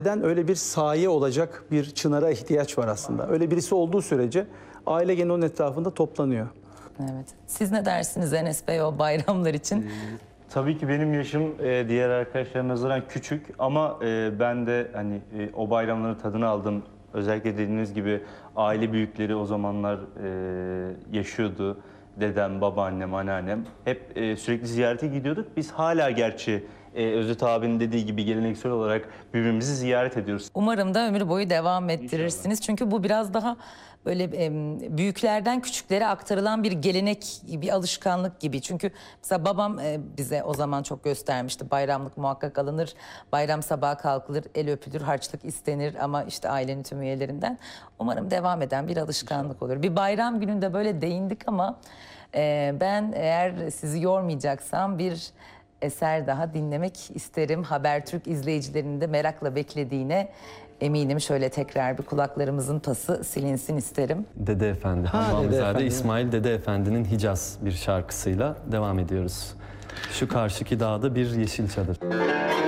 Öyle bir sahi olacak bir çınara ihtiyaç var aslında. Öyle birisi olduğu sürece aile gene onun etrafında toplanıyor. Evet. Siz ne dersiniz Enes Bey o bayramlar için? Tabii ki benim yaşım diğer arkadaşlara nazaran küçük ama ben de hani o bayramların tadını aldım. Özellikle dediğiniz gibi aile büyükleri o zamanlar yaşıyordu. Dedem, babaannem, anneannem. Hep sürekli ziyarete gidiyorduk. Biz hala gerçi Özet abinin dediği gibi geleneksel olarak birbirimizi ziyaret ediyoruz. Umarım da ömür boyu devam ettirirsiniz. Çünkü bu biraz daha böyle büyüklerden küçüklere aktarılan bir gelenek, bir alışkanlık gibi. Çünkü mesela babam bize o zaman çok göstermişti. Bayramlık muhakkak alınır, bayram sabahı kalkılır, el öpülür, harçlık istenir ama işte ailenin tüm üyelerinden. Umarım devam eden bir alışkanlık olur. Bir bayram gününde böyle değindik ama ben eğer sizi yormayacaksam bir eser daha dinlemek isterim. Habertürk izleyicilerinin de merakla beklediğine eminim. Şöyle tekrar bir kulaklarımızın pası silinsin isterim. Dede Efendi, Ha, Dede Hamamızade Efendi. İsmail Dede Efendi'nin Hicaz bir şarkısıyla devam ediyoruz. Şu karşıki dağda bir yeşil çadır.